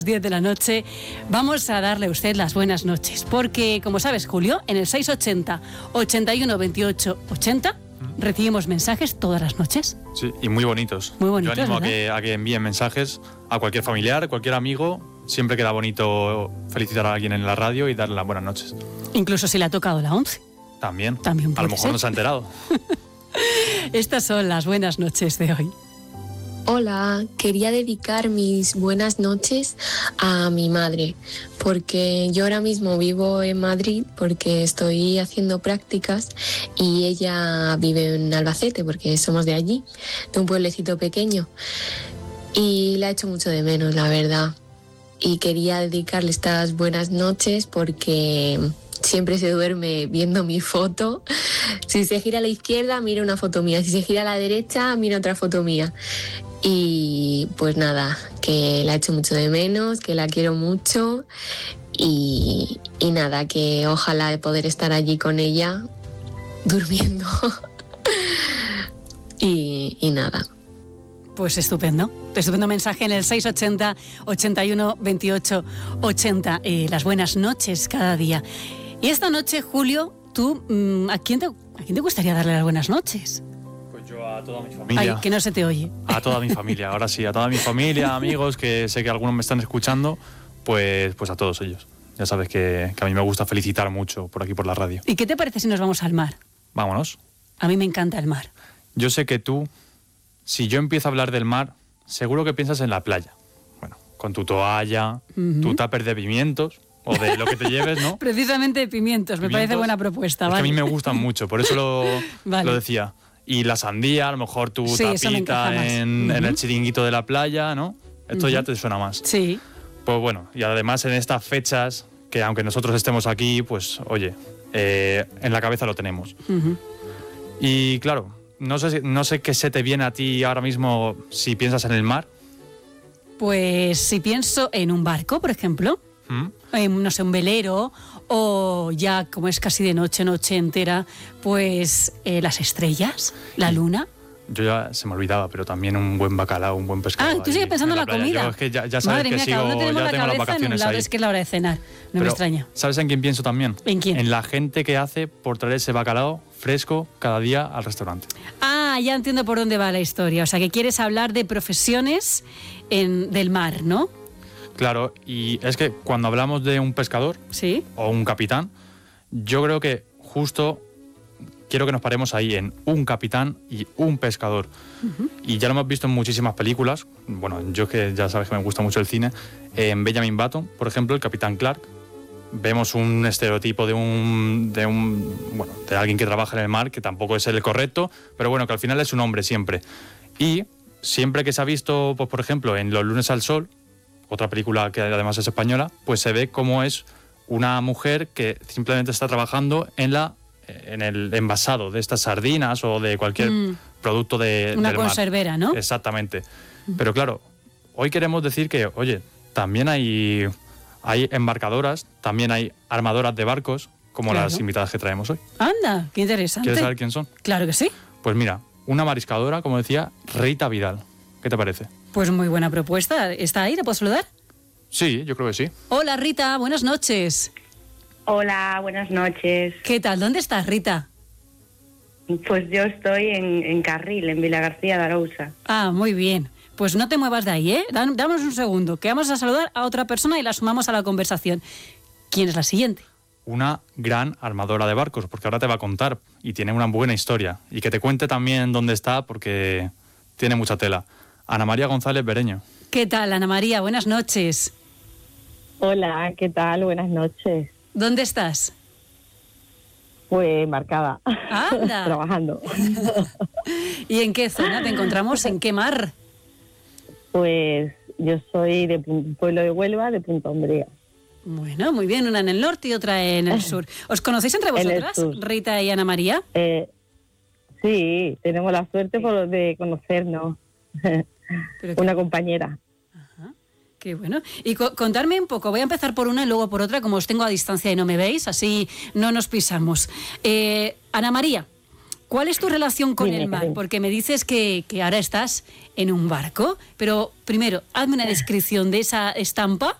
10 de la noche, vamos a darle a usted las buenas noches, porque como sabes, Julio, en el 680 81 28 80 recibimos mensajes todas las noches. Sí, y muy bonitos. Muy bonitos. Yo animo a que envíen mensajes a cualquier familiar, cualquier amigo. Siempre queda bonito felicitar a alguien en la radio y darle las buenas noches. Incluso si le ha tocado la 11. También A lo mejor no se ha enterado. Estas son las buenas noches de hoy. Hola, quería dedicar mis buenas noches a mi madre, porque yo ahora mismo vivo en Madrid porque estoy haciendo prácticas y ella vive en Albacete porque somos de allí, de un pueblecito pequeño, y la echo mucho de menos, la verdad. Y quería dedicarle estas buenas noches porque siempre se duerme viendo mi foto. Si se gira a la izquierda, mira una foto mía. Si se gira a la derecha, mira otra foto mía. Y pues nada, que la echo mucho de menos, que la quiero mucho y nada, que ojalá poder estar allí con ella durmiendo. y nada. Pues estupendo mensaje en el 680 81 28 80. Las buenas noches cada día. Y esta noche, Julio, tú, ¿a quién te gustaría darle las buenas noches? Pues yo a toda mi familia. Ay, que no se te oye. A toda mi familia, ahora sí, a toda mi familia, amigos, que sé que algunos me están escuchando, pues a todos ellos. Ya sabes que a mí me gusta felicitar mucho por aquí por la radio. ¿Y qué te parece si nos vamos al mar? Vámonos. A mí me encanta el mar. Yo sé que tú, si yo empiezo a hablar del mar, seguro que piensas en la playa. Bueno, con tu toalla, tu tupper de pimientos, o de lo que te lleves, ¿no? Precisamente de pimientos, me parece buena propuesta. Es ¿vale? que a mí me gustan mucho, por eso lo decía. Y la sandía, a lo mejor tu tapita en el chiringuito de la playa, ¿no? Esto ya te suena más. Sí. Pues bueno, y además en estas fechas, que aunque nosotros estemos aquí, pues oye, en la cabeza lo tenemos. Y claro, no sé qué se te viene a ti ahora mismo si piensas en el mar. Pues si pienso en un barco, por ejemplo, no sé, un velero, o ya como es casi de noche entera, pues las estrellas, la luna. Yo ya se me olvidaba, pero también un buen bacalao, un buen pescado. Ah, tú sigues pensando en la comida. Yo es que ya sabes Madre que mía, sigo, cada uno tenemos ya la tengo las cabeza en un vacaciones lado, ahí. es que es la hora de cenar, no me extraña. ¿Sabes en quién pienso también? ¿En quién? En la gente que hace por traer ese bacalao fresco cada día al restaurante. Ah, ya entiendo por dónde va la historia. O sea, que quieres hablar de profesiones del mar, ¿no? Claro, y es que cuando hablamos de un pescador o un capitán, yo creo que justo quiero que nos paremos ahí en un capitán y un pescador. Y ya lo hemos visto en muchísimas películas. Bueno, yo que ya sabes que me gusta mucho el cine. En Benjamin Button, por ejemplo, el capitán Clark, vemos un estereotipo de alguien que trabaja en el mar, que tampoco es el correcto, pero bueno, que al final es un hombre siempre. Y siempre que se ha visto, pues por ejemplo, en Los lunes al sol, otra película que además es española, pues se ve cómo es una mujer que simplemente está trabajando en el envasado de estas sardinas o de cualquier producto del mar. Una conservera, ¿no? Exactamente. Pero claro, hoy queremos decir que, oye, también hay embarcadoras, también hay armadoras de barcos, como las invitadas que traemos hoy. Anda, qué interesante. ¿Quieres saber quién son? Claro que sí. Pues mira, una mariscadora, como decía, Rita Vidal. ¿Qué te parece? Pues muy buena propuesta. ¿Está ahí? ¿Le puedo saludar? Sí, yo creo que sí. Hola, Rita, buenas noches. Hola, buenas noches. ¿Qué tal? ¿Dónde estás, Rita? Pues yo estoy en Carril, en Vilagarcía de Arousa. Ah, muy bien. Pues no te muevas de ahí, ¿eh? Damos un segundo, que vamos a saludar a otra persona y la sumamos a la conversación. ¿Quién es la siguiente? Una gran armadora de barcos, porque ahora te va a contar y tiene una buena historia. Y que te cuente también dónde está, porque tiene mucha tela. Ana María González Bereño. ¿Qué tal, Ana María? Buenas noches. Hola, ¿qué tal? Buenas noches. ¿Dónde estás? Pues embarcada. ¡Anda! Trabajando. ¿Y en qué zona te encontramos? ¿En qué mar? Pues yo soy de pueblo de Huelva, de Punta Umbría. Bueno, muy bien, una en el norte y otra en el sur. ¿Os conocéis entre vosotras, Rita y Ana María? Sí, tenemos la suerte de conocernos. Una compañera. Ajá, qué bueno. Y contarme un poco, voy a empezar por una y luego por otra, como os tengo a distancia y no me veis, así no nos pisamos. Ana María, ¿Cuál es tu relación con el mar? Porque me dices que ahora estás en un barco, pero primero, hazme una descripción de esa estampa